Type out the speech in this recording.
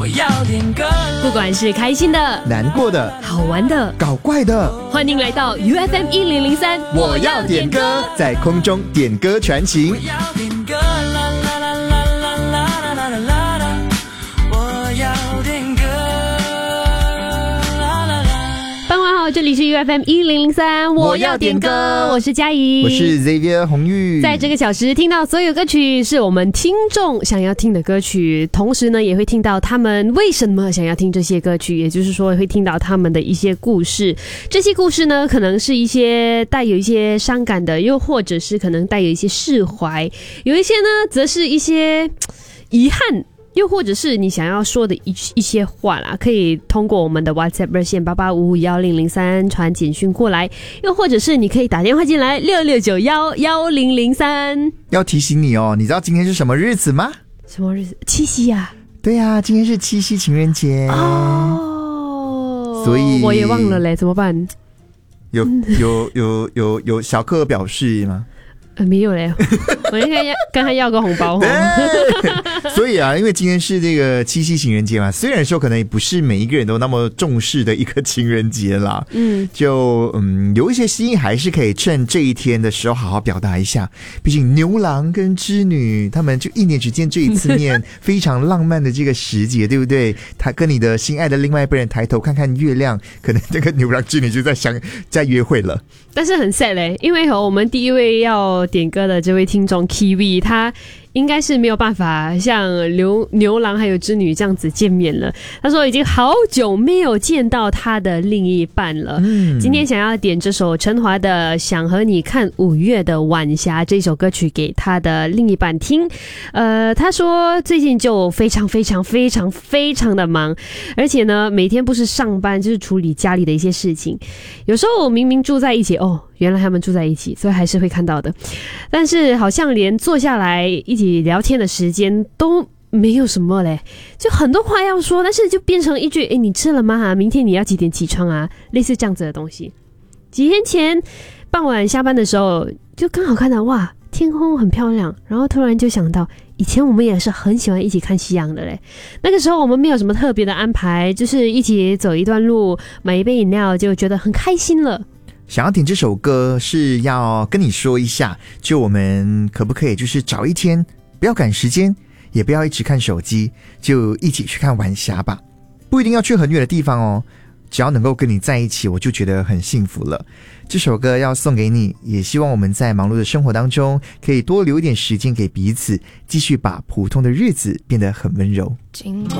我要点歌。 不管是开心的、 难过的、 好玩的、 搞怪的， 欢迎来到 UFM 1003， 我要点歌，在空中点歌传情。 我要点歌，啦啦啦啦啦啦啦啦啦啦，我要点歌，啦啦啦。 傍晚好，这里是 UFM 1003，我要点歌，我是佳怡， 我是 Xavier 红玉。 在这个小时听到所有歌曲是我们听众想要听的歌曲，同时呢也会听到他们为什么想要听这些歌曲，也就是说会听到他们的一些故事。这些故事呢可能是一些带有一些伤感的，又或者是可能带有一些释怀，有一些呢则是一些遗憾，又或者是你想要说的一些话啦，可以通过我们的 WhatsApp 热线88551003传简讯过来，又或者是你可以打电话进来66911003。 要提醒你哦，你知道今天是什么日子吗？ 什么日子？七夕啊？ 对啊，今天是七夕情人节哦， 所以我也忘了嘞，怎么办？ 有小客表示吗？ 没有嘞，我应该跟他要个红包。 所以啊，因为今天是这个七夕情人节嘛，虽然说可能也不是每一个人都那么重视的一个情人节啦，有一些心意还是可以趁这一天的时候好好表达一下。毕竟牛郎跟织女他们就一年只见这一次面，非常浪漫的这个时节，对不对？他跟你的心爱的另外一个人抬头看看月亮，可能这个牛郎织女就在约会了。但是很 sad 嘞，因为我们第一位要点歌的这位听众 Kiwi， 他应该是没有办法像牛郎还有织女这样子见面了。他说已经好久没有见到他的另一半了。今天想要点这首陈华的《想和你看5月的晚霞》这首歌曲给他的另一半听。他说最近就非常非常非常非常的忙，而且呢每天不是上班就是处理家里的一些事情。有时候明明住在一起，原来他们住在一起，所以还是会看到的。但是好像连坐下来一起聊天的时间都没有什么嘞，就很多话要说，但是就变成一句你吃了吗？明天你要几点起床啊？类似这样子的东西。几天前傍晚下班的时候，就刚好看到哇天空很漂亮，然后突然就想到以前我们也是很喜欢一起看夕阳的嘞。那个时候我们没有什么特别的安排，就是一起走一段路，买一杯饮料，就觉得很开心了。想要点这首歌是要跟你说一下，就我们可不可以就是找一天，不要赶时间，也不要一直看手机，就一起去看晚霞吧。不一定要去很远的地方哦，只要能够跟你在一起，我就觉得很幸福了。这首歌要送给你，也希望我们在忙碌的生活当中可以多留一点时间给彼此，继续把普通的日子变得很温柔。 尽管